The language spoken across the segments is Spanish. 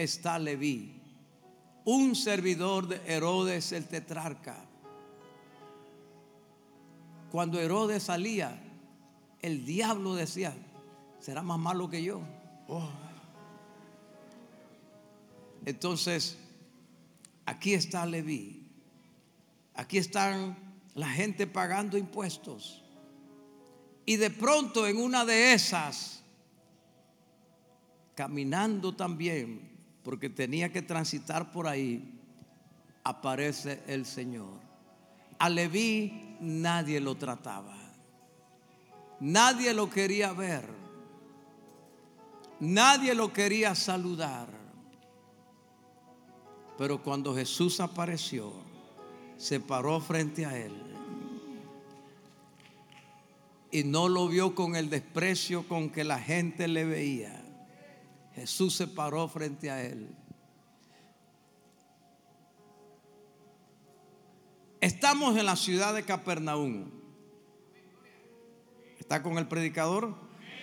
está Leví, un servidor de Herodes el tetrarca. Cuando Herodes salía, el diablo decía: será más malo que yo. Entonces, aquí está Leví. Aquí están la gente pagando impuestos. Y de pronto, en una de esas, caminando también, porque tenía que transitar por ahí, aparece el Señor. A Leví nadie lo trataba, nadie lo quería ver, nadie lo quería saludar. Pero cuando Jesús apareció, se paró frente a él y no lo vio con el desprecio con que la gente le veía. Jesús se paró frente a él. Estamos en la ciudad de Capernaum. ¿Está con el predicador?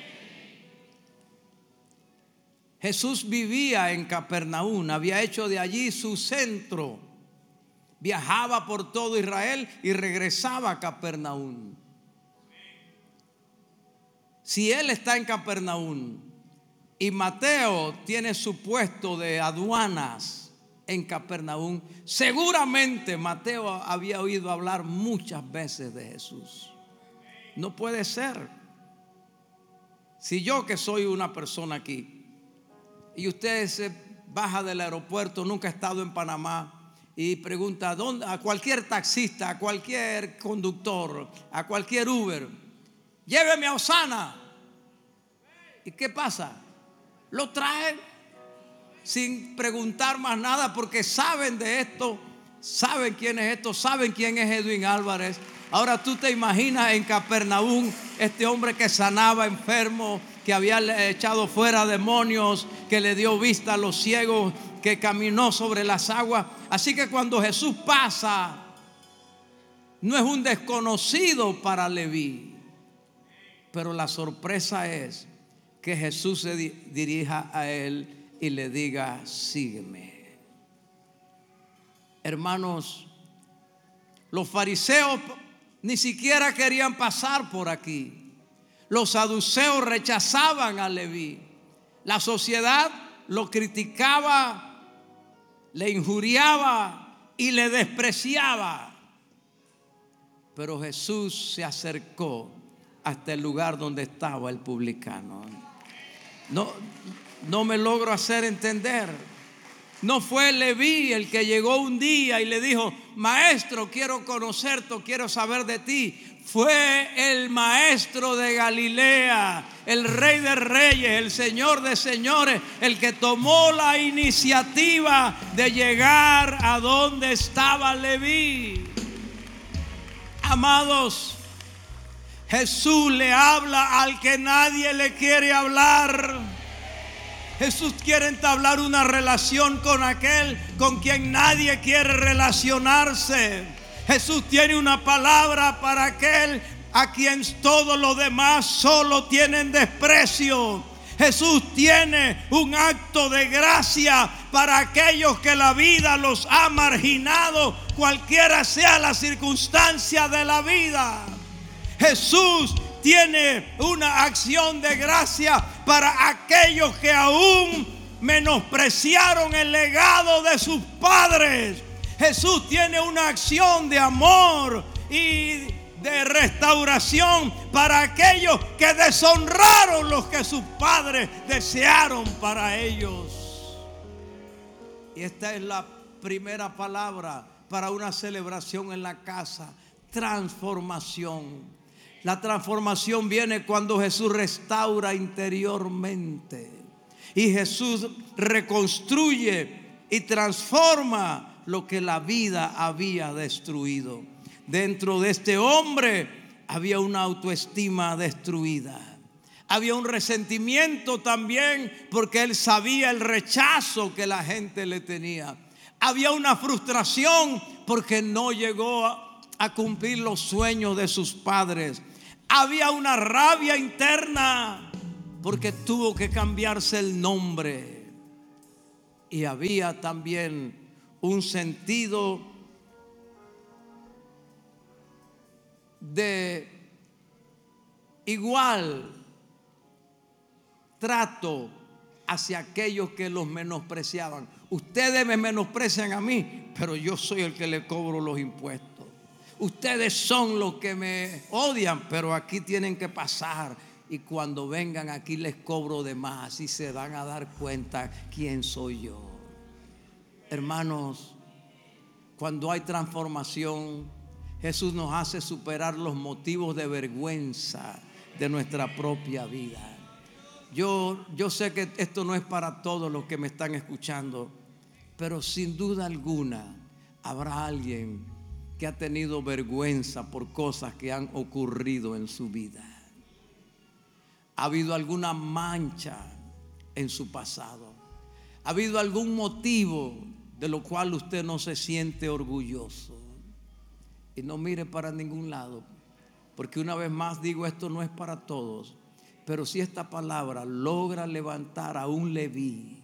Jesús vivía en Capernaum, había hecho de allí su centro. Viajaba por todo Israel y regresaba a Capernaum. Si él está en Capernaum y Mateo tiene su puesto de aduanas en Capernaum, seguramente Mateo había oído hablar muchas veces de Jesús. No puede ser. Si yo, que soy una persona aquí, y usted se baja del aeropuerto, nunca ha estado en Panamá, y pregunta a cualquier taxista, a cualquier conductor, a cualquier Uber: lléveme a Osana. ¿Y qué pasa? Lo traen sin preguntar más nada, porque saben de esto, saben quién es esto, saben quién es Edwin Álvarez. Ahora tú te imaginas en Capernaum este hombre que sanaba enfermos, que había echado fuera demonios, que le dio vista a los ciegos, que caminó sobre las aguas. Así que cuando Jesús pasa, no es un desconocido para Leví. Pero la sorpresa es que Jesús se dirija a él y le diga: sígueme. Hermanos, los fariseos ni siquiera querían pasar por aquí. Los saduceos rechazaban a Leví. La sociedad lo criticaba, le injuriaba y le despreciaba. Pero Jesús se acercó hasta el lugar donde estaba el publicano. No me logro hacer entender. No fue Leví el que llegó un día y le dijo: maestro, quiero conocerte, quiero saber de ti. Fue el maestro de Galilea, el rey de reyes, el señor de señores, el que tomó la iniciativa de llegar a donde estaba Leví. Amados, Jesús le habla al que nadie le quiere hablar. Jesús quiere entablar una relación con aquel con quien nadie quiere relacionarse. Jesús tiene una palabra para aquel a quien todos los demás solo tienen desprecio. Jesús tiene un acto de gracia para aquellos que la vida los ha marginado, cualquiera sea la circunstancia de la vida. Jesús tiene una acción de gracia para aquellos que aún menospreciaron el legado de sus padres. Jesús tiene una acción de amor y de restauración para aquellos que deshonraron lo que sus padres desearon para ellos. Y esta es la primera palabra para una celebración en la casa: transformación. La transformación viene cuando Jesús restaura interiormente, y Jesús reconstruye y transforma lo que la vida había destruido. Dentro de este hombre había una autoestima destruida. Había un resentimiento también, porque él sabía el rechazo que la gente le tenía. Había una frustración porque no llegó a cumplir los sueños de sus padres. Había una rabia interna porque tuvo que cambiarse el nombre. y había también un sentido de igual trato hacia aquellos que los menospreciaban. Ustedes me menosprecian a mí, pero yo soy el que le cobro los impuestos. Ustedes son los que me odian, pero aquí tienen que pasar. Y cuando vengan aquí les cobro de más y se van a dar cuenta quién soy yo. Hermanos, cuando hay transformación, Jesús nos hace superar los motivos de vergüenza de nuestra propia vida. Yo sé que esto no es para todos los que me están escuchando, pero sin duda alguna habrá alguien que ha tenido vergüenza por cosas que han ocurrido en su vida. Ha habido alguna mancha en su pasado. Ha habido algún motivo de lo cual usted no se siente orgulloso. Y no mire para ningún lado, porque una vez más digo, esto no es para todos. Pero si esta palabra logra levantar a un Leví,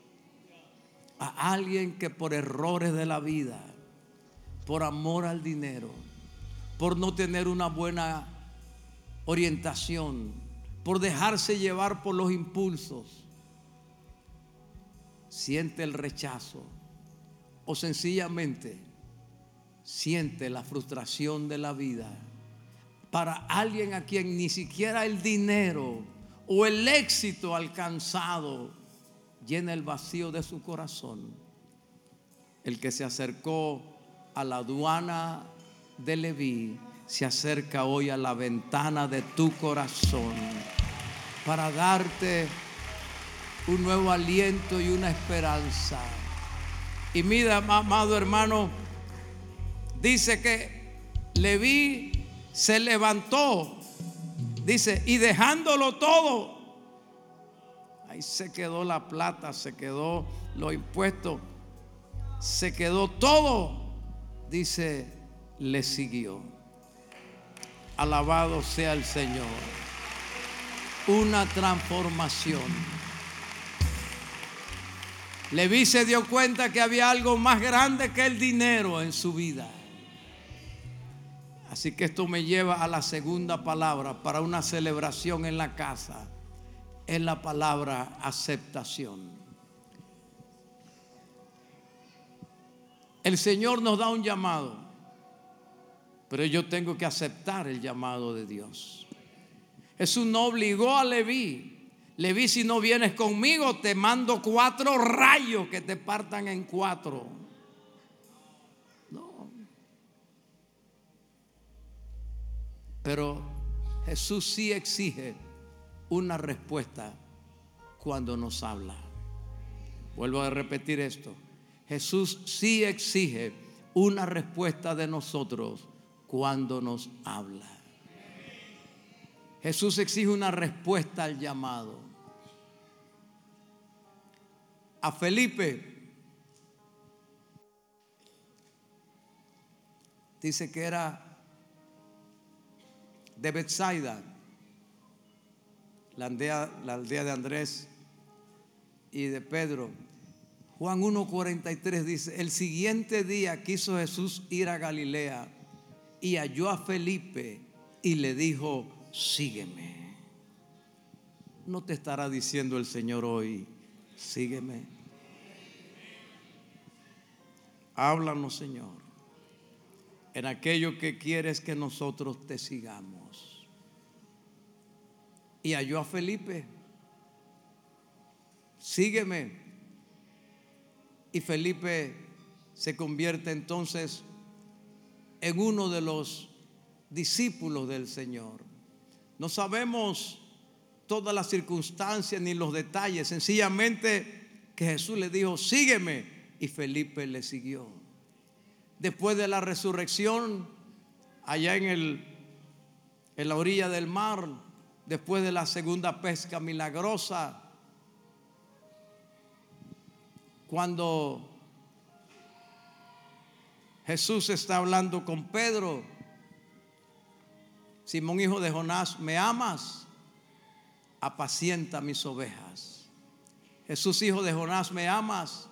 a alguien que por errores de la vida, por amor al dinero, por no tener una buena orientación, por dejarse llevar por los impulsos, siente el rechazo o sencillamente siente la frustración de la vida. Para alguien a quien ni siquiera el dinero o el éxito alcanzado llena el vacío de su corazón, el que se acercó a la aduana de Leví se acerca hoy a la ventana de tu corazón para darte un nuevo aliento y una esperanza. Y mira, amado hermano, dice que Leví se levantó, dice, y dejándolo todo, ahí se quedó la plata, se quedó los impuestos, se quedó todo, dice, le siguió. Alabado sea el Señor. Una transformación. Leví se dio cuenta que había algo más grande que el dinero en su vida. Así que esto me lleva a la segunda palabra para una celebración en la casa. Es la palabra aceptación. El Señor nos da un llamado, pero yo tengo que aceptar el llamado de Dios. Jesús no obligó a Leví. Leví, si no vienes conmigo, te mando 4 rayos que te partan en 4. No. Pero Jesús sí exige una respuesta cuando nos habla. Vuelvo a repetir esto. Jesús sí exige una respuesta de nosotros cuando nos habla. Jesús exige una respuesta al llamado. A Felipe dice que era de Betsaida, la aldea de Andrés y de Pedro. Juan 1:43 dice: el siguiente día quiso Jesús ir a Galilea y halló a Felipe y le dijo: sígueme. ¿No te estará diciendo el Señor hoy: sígueme? Háblanos, Señor, en aquello que quieres que nosotros te sigamos. Y halló a Felipe: sígueme. Y Felipe se convierte entonces en uno de los discípulos del Señor. No sabemos todas las circunstancias ni los detalles, sencillamente que Jesús le dijo: sígueme, y Felipe le siguió. Después de la resurrección, allá en la orilla del mar, después de la segunda pesca milagrosa, cuando Jesús está hablando con Pedro: Simón, hijo de Jonás, ¿me amas? Apacienta mis ovejas. Jesús, hijo de Jonás, ¿me amas?